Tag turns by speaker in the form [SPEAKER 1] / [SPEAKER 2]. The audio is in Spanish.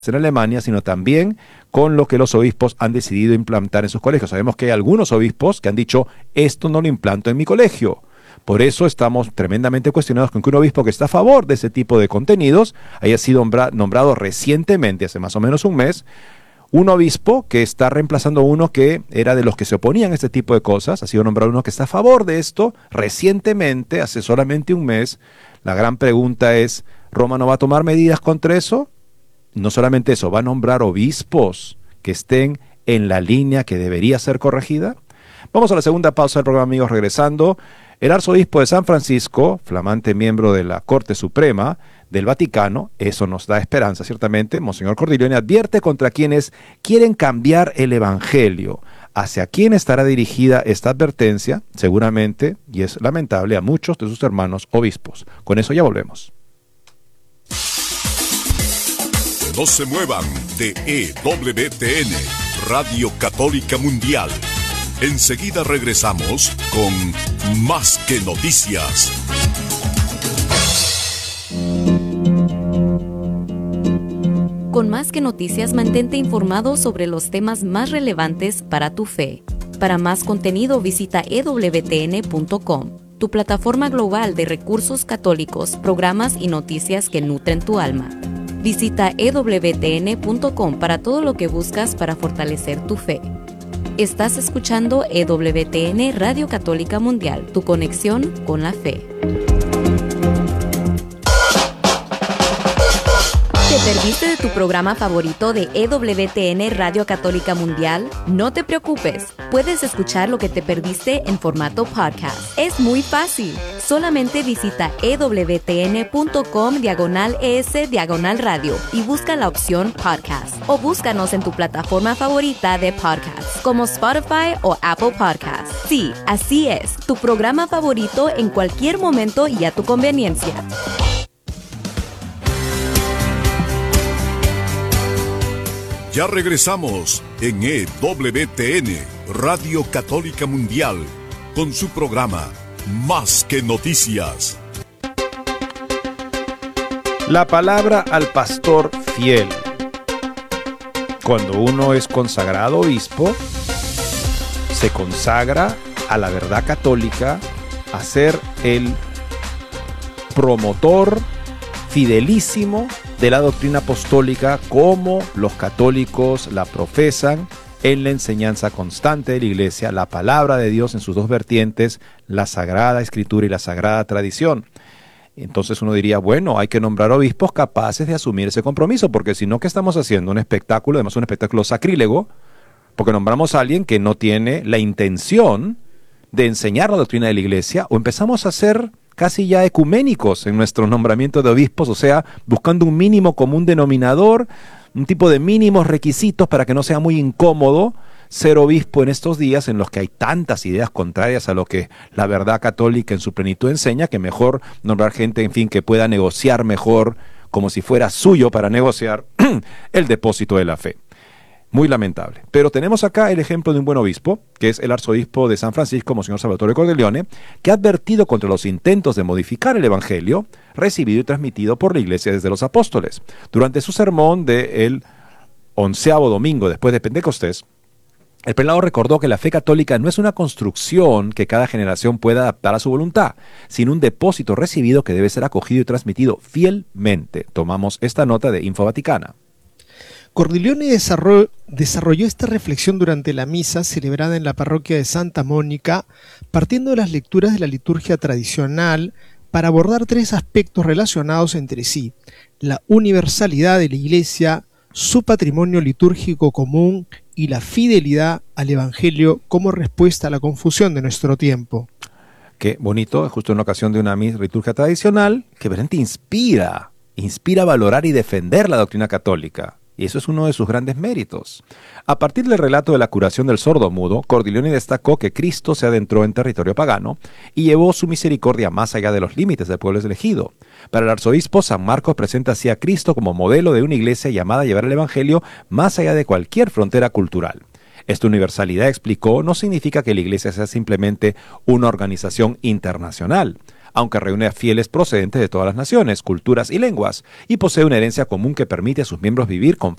[SPEAKER 1] en Alemania, sino también con lo que los obispos han decidido implantar en sus colegios. Sabemos que hay algunos obispos que han dicho, esto no lo implanto en mi colegio. Por eso estamos tremendamente cuestionados con que un obispo que está a favor de ese tipo de contenidos haya sido nombrado recientemente, hace más o menos un mes, un obispo que está reemplazando a uno que era de los que se oponían a este tipo de cosas. Ha sido nombrado uno que está a favor de esto recientemente, hace solamente un mes. La gran pregunta es, ¿Roma no va a tomar medidas contra eso? No solamente eso, ¿va a nombrar obispos que estén en la línea que debería ser corregida? Vamos a la segunda pausa del programa, amigos, regresando. El arzobispo de San Francisco, flamante miembro de la Corte Suprema del Vaticano, eso nos da esperanza ciertamente, Monseñor Cordileone advierte contra quienes quieren cambiar el Evangelio. ¿Hacia quién estará dirigida esta advertencia? Seguramente, y es lamentable, a muchos de sus hermanos obispos. Con eso ya volvemos.
[SPEAKER 2] No se muevan de EWTN, Radio Católica Mundial. Enseguida regresamos con Más que Noticias.
[SPEAKER 3] Con Más que Noticias, mantente informado sobre los temas más relevantes para tu fe. Para más contenido, visita ewtn.com, tu plataforma global de recursos católicos, programas y noticias que nutren tu alma. Visita ewtn.com para todo lo que buscas para fortalecer tu fe. Estás escuchando EWTN Radio Católica Mundial, tu conexión con la fe. ¿Te perdiste de tu programa favorito de EWTN Radio Católica Mundial? No te preocupes, puedes escuchar lo que te perdiste en formato podcast. Es muy fácil. Solamente visita ewtn.com/es/radio y busca la opción podcast. O búscanos en tu plataforma favorita de podcast, como Spotify o Apple Podcasts. Sí, así es, tu programa favorito en cualquier momento y a tu conveniencia.
[SPEAKER 2] Ya regresamos en EWTN, Radio Católica Mundial, con su programa Más que Noticias.
[SPEAKER 1] La palabra al pastor fiel. Cuando uno es consagrado obispo, se consagra a la verdad católica, a ser el promotor fidelísimo de la doctrina apostólica como los católicos la profesan en la enseñanza constante de la Iglesia, la palabra de Dios en sus dos vertientes, la Sagrada Escritura y la Sagrada Tradición. Entonces uno diría, bueno, hay que nombrar obispos capaces de asumir ese compromiso, porque si no, ¿qué estamos haciendo? Un espectáculo, además un espectáculo sacrílego, porque nombramos a alguien que no tiene la intención de enseñar la doctrina de la Iglesia, o empezamos a ser casi ya ecuménicos en nuestro nombramiento de obispos, o sea, buscando un mínimo común denominador, un tipo de mínimos requisitos para que no sea muy incómodo ser obispo en estos días en los que hay tantas ideas contrarias a lo que la verdad católica en su plenitud enseña, que mejor nombrar gente, en fin, que pueda negociar mejor, como si fuera suyo para negociar el depósito de la fe. Muy lamentable. Pero tenemos acá el ejemplo de un buen obispo, que es el arzobispo de San Francisco, Monseñor Salvatore Cordileone, que ha advertido contra los intentos de modificar el Evangelio recibido y transmitido por la Iglesia desde los apóstoles. Durante su sermón del 11º domingo después de Pentecostés, el prelado recordó que la fe católica no es una construcción que cada generación pueda adaptar a su voluntad, sino un depósito recibido que debe ser acogido y transmitido fielmente. Tomamos esta nota de Info Vaticana.
[SPEAKER 4] Cordileone desarrolló esta reflexión durante la misa celebrada en la parroquia de Santa Mónica, partiendo de las lecturas de la liturgia tradicional para abordar tres aspectos relacionados entre sí: la universalidad de la Iglesia, su patrimonio litúrgico común y la fidelidad al Evangelio como respuesta a la confusión de nuestro tiempo.
[SPEAKER 1] Qué bonito, justo en ocasión de una liturgia tradicional que realmente inspira a valorar y defender la doctrina católica. Y eso es uno de sus grandes méritos. A partir del relato de la curación del sordomudo, Cordileone destacó que Cristo se adentró en territorio pagano y llevó su misericordia más allá de los límites del pueblo elegido. Para el arzobispo, San Marcos presenta así a Cristo como modelo de una iglesia llamada a llevar el Evangelio más allá de cualquier frontera cultural. Esta universalidad, explicó, no significa que la iglesia sea simplemente una organización internacional. aunque reúne a fieles procedentes de todas las naciones, culturas y lenguas, y posee una herencia común que permite a sus miembros vivir con